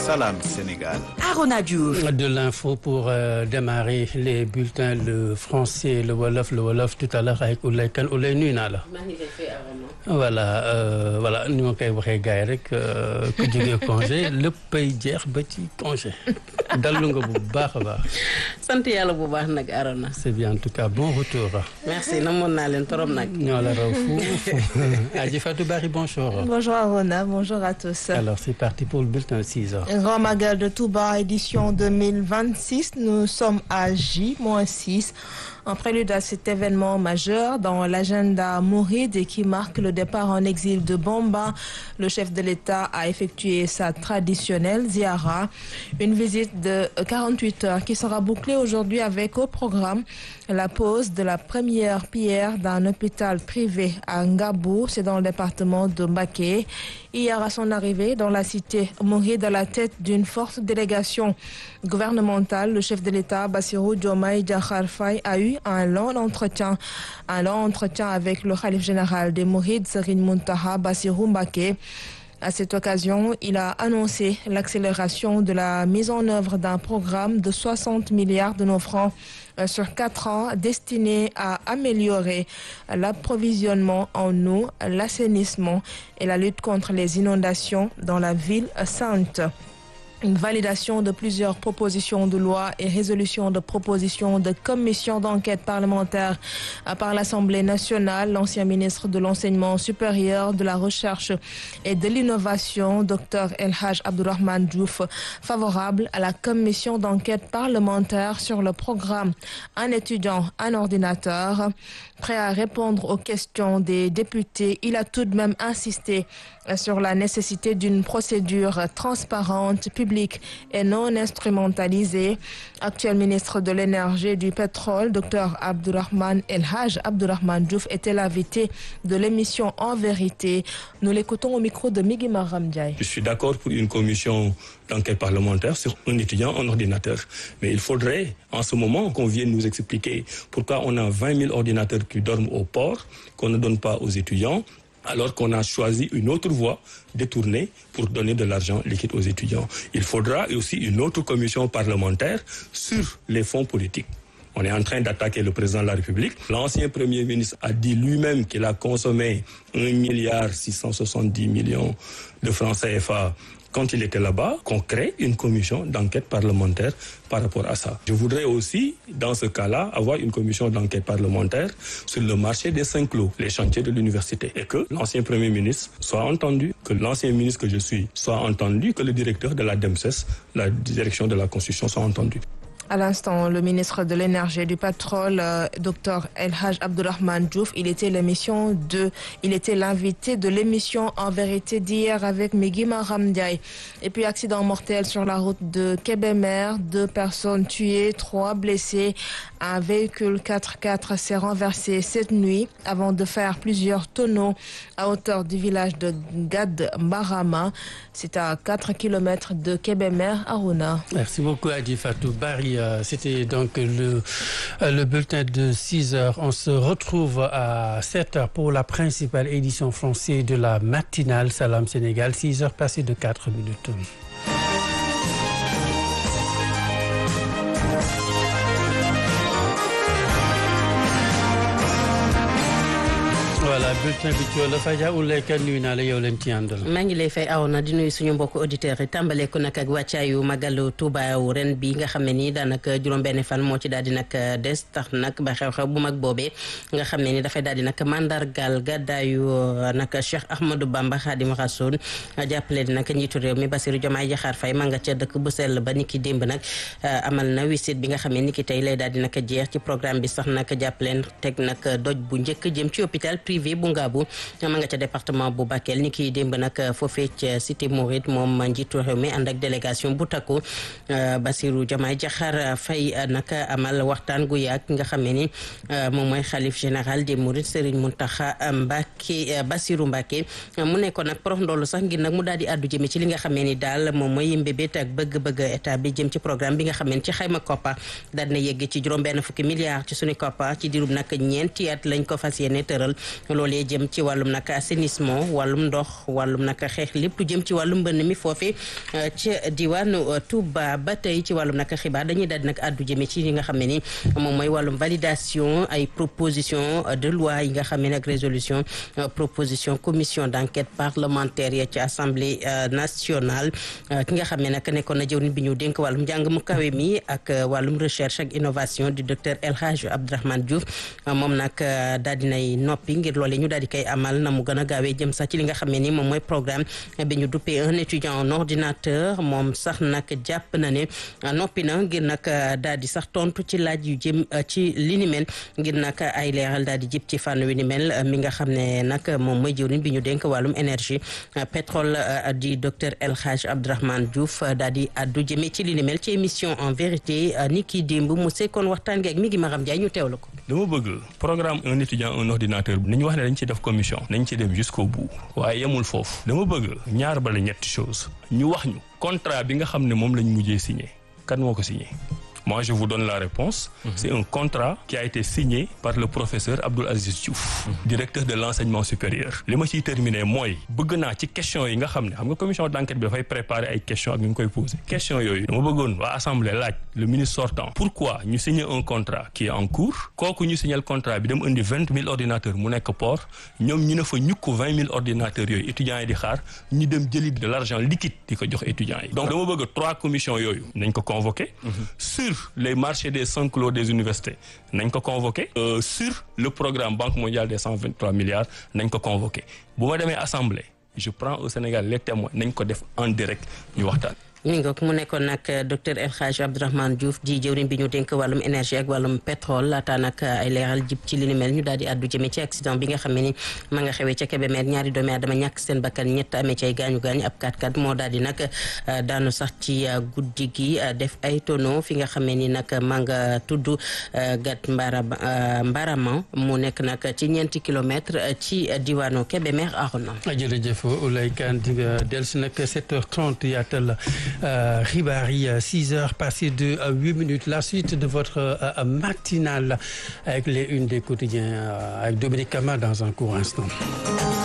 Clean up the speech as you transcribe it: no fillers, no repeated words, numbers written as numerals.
Salam Sénégal. Arona Diouf. De l'info pour démarrer les bulletins, le français, le wolof tout à l'heure avec Oulay Kane. Oulay nuyu naa la. voilà ni ma koy waxee gars yi rek ku jógee congé léppay jeex ba ci congé dallu nga bu baax a baax. sant yàlla bu baax nag Arona. c'est bien en tout cas bon retour. merci namoon naa leen trop nag. ñoo la raw foofu. Adji Fatou Bari bonjour. Bonjour Arona, bonjour à tous. Alors c'est parti pour le bulletin 6h. Grand Magal de Touba édition 2026, nous sommes à J-6. En prélude à cet événement majeur dans l'agenda mouride et qui marque le départ en exil de Bamba, le chef de l'État a effectué sa traditionnelle ziara, une visite de 48 heures qui sera bouclée aujourd'hui avec au programme la pose de la première pierre d'un hôpital privé à Ngabou, c'est dans le département de Mbacké. Hier à son arrivée dans la cité mouride à la tête d'une forte délégation gouvernementale, le chef de l'État Bassirou Diomaye Diakhar Faye a eu un long entretien avec le khalife général des Mourides Serigne Mountakha Bassirou Mbacké. À cette occasion, il a annoncé l'accélération de la mise en œuvre d'un programme de 60 milliards de nos francs sur 4 ans destiné à améliorer l'approvisionnement en eau, l'assainissement et la lutte contre les inondations dans la ville sainte. Une validation de plusieurs propositions de loi et résolution de propositions de commission d'enquête parlementaire par l'Assemblée nationale. L'ancien ministre de l'Enseignement supérieur, de la Recherche et de l'Innovation, Dr El Hadj Abdourahmane Diouf, favorable à la commission d'enquête parlementaire sur le programme Un étudiant, un ordinateur. Prêt à répondre aux questions des députés, il a tout de même insisté sur la nécessité d'une procédure transparente, publique et non instrumentalisée. Actuel ministre de l'Énergie et du Pétrole, Dr Abdourahmane El Hadj Abdourahmane Diouf, était l'invité de l'émission En Vérité. Nous l'écoutons au micro de Migui Maram Ndiaye. Je suis d'accord pour une commission d'enquête parlementaire sur un étudiant en ordinateur. Mais il faudrait en ce moment qu'on vienne nous expliquer pourquoi on a 20 000 ordinateurs qui dorment au port, qu'on ne donne pas aux étudiants, alors qu'on a choisi une autre voie détournée pour donner de l'argent liquide aux étudiants. Il faudra aussi une autre commission parlementaire sur les fonds politiques. On est en train d'attaquer le président de la République. L'ancien Premier ministre a dit lui-même qu'il a consommé 1,670 milliard de francs CFA quand il était là-bas, qu'on crée une commission d'enquête parlementaire par rapport à ça. Je voudrais aussi, dans ce cas-là, avoir une commission d'enquête parlementaire sur le marché des Saint-Cloud, les chantiers de l'université. Et que l'ancien Premier ministre soit entendu, que l'ancien ministre que je suis soit entendu, que le directeur de la DEMSES, la direction de la Constitution, soit entendu. À l'instant, le ministre de l'Énergie et du Pétrole, Dr El Hadj Abdourahmane Diouf, il était l'invité de l'émission En Vérité d'hier avec Migui Maram Ndiaye. Et puis accident mortel sur la route de Kébémer, 2 personnes tuées, 3 blessées. Un véhicule 4x4 s'est renversé cette nuit avant de faire plusieurs tonneaux à hauteur du village de Gad Mbarama. C'est à 4 km de Kébémer, Aruna. Merci beaucoup Adji Fatou Bari. C'était donc le bulletin de 6h. On se retrouve à 7h pour la principale édition française de la matinale Salam Sénégal. 6h passées de 4 minutes. voilà bulletin bi ci wala Fadia Oulay Kane nuyu naa la yow leen ci àndal. maa ngi lay fay aw na di nuyu suñu mbokku auditeurs yi tàmbale ko nag ak wàccaayu magalu Touba wu ren bi nga xam ne nii daanaka juróom-benn fan moo ci daal di nag des tax nag ba xew-xew bu mag boobee nga xam ne ni dafay daal di nag mandargal gàddaayu nag Cheikh Ahmadou Bamba Khadim Rassoul jàppale di nag njiitu réew mi Bassirou Diomaye Diakhar Faye ma nga ca dëkk bu sell ba niki démb nag amal na wisit bi nga xam ne niki tey lay daal di nag jeex ci programme bi sax nag jàppaleen teg nag doj bu njëkk jëm ci hôpital privé bu Ngabou ma nga ca département bu Bakel ni ki démb nag foofee ca cité Mouride moom njiitu réew mi ànd ak délégation bu takku Bassirou Diomaye Diakhar Faye nag amal waxtaan gu yàgg nga xam ne ni moom mooy xalif général des Mourides Serigne Mountakha Mbacké Bassirou Mbacké mu nekkoon nag prox ndoolu sax ngir nag mu daal di àddu jëme ci li nga xam ne ni daal moom mooy mbébét ak bëgg-bëgg état bi jëm ci programme bi nga xam ne ci xayma koppa daal dina yegg ci juróom benn fukki milliards ci suñu koppa ci diirub nag ñeenti at lañ ko fas yéene tëral loolu loolee jëm ci wàllum nag assainissement wàllum ndox wàllum nag xeex lépp lu jëm ci wàllum mbënn mi foofee ca diwaanu Touba. ba tey ci wàllum nag xibaar dañuy daal di nag àddu jëme ci li nga xam ne ni moom mooy wàllum validation ay proposition de loi yi nga xam ne nag résolution proposition commission d'enquête parlementaire ya ci assemblée nationale ki nga xam ne nag nekkoon na jëwriñ bi ñu dénk wàllum njàng mu kawe mi ak wàllum recherche ak innovation du docteur El Hadj Abdourahmane Diouf moom nag daal dinay noppi ngir loolee ñu daal di koy amal na mu gën a gaawee jëm sax ci li nga xam ne ni moom mooy programme bi ñu duppee un étudiant en ordinateur moom sax nag jàpp na ne noppi na ngir nag daal di sax tontu ci laaj yu jëm ci li ni mel ngir nag ay leeral daal di jib ci fànn wi ni mel mi nga xam ne nag moom mooy jëwriñ bi ñu dénk wàllum énergie pétrole di docteur El Hadj Abdourahmane Diouf daal di addu jëmee ci li ni mel ci émission en vérité ni ki démb mu sekkoon waxtaan gi ak mi ngi Maram Ndiaye ñu teewlu ko. dama bëgg programme un étudiant un ordinateur bi nañu wax ne dañ ci def commission nañ ci dem jusqu'au bout waaye yemul foofu dama bëgg ñaar bala ñetti chose ñu wax ñu contrat bi nga xam ne moom lañ mujjee signé kan moo ko signé. Moi, je vous donne la réponse. C'est un contrat qui a été signé par le professeur Abdoul Aziz Diouf, directeur de l'enseignement supérieur. li ma ciy terminer mooy bëgg naa ci question yi nga xam ne xam nga commission d'enquête bi dafay préparer ay questions ak ñu ngi koy poser. question yooyu dama bëggoon waa assemblée laaj le ministre sortant pourquoi ñu signer un contrat qui est en cours kooku ñu signer le contrat bi dem indi 20 000 ordinateurs mu nekk port ñoom ñu ne fa ñukk 20 000 ordinateurs yooyu étudiants yi di xaar ñu dem jëli de l'argent liquide di ko jox étudiants yi. donc dama bëgg 3 commissions yooyu nañ ko convoquer. sur les marchés des sans-clos des universités nañ ko convoqué sur le programme Banque mondiale des 123 milliards nañ ko convoqué bu ma demee assemblée je prends au Sénégal les témoins nañ ko def en direct ñu waxtaan. mi ngoog mu nekkoon nag docteur El Hadj Abdourahmane Diouf di jëwriñ bi ñu dénk wàllum énergie ak wàllum pétrole laata nag ay leeral jib ci li ni mel ñu daal di addu jëme ci accident bi nga xam ne ni ma nga xewee ca Kébémer ñaari doomi aadama ñàkk seen bakkan ñett amee ci ay gaañu-gaañ ab 4x4 moo daal di nag daanu sax ci guddi gi def ay tonneau fi nga xam ne ni nag ma nga tudd Gat Mbarama mu nekk nag ci 4 kilomètres ci diwaanu Kébémer Arona. jërëjëf Oulay Kane di nga dellusi nag 7h30 yaatal xibaar yi 6h passé de 8 minutes la suite de votre matinale avec les unes des quotidiens avec Dominique Kama dans un court instant.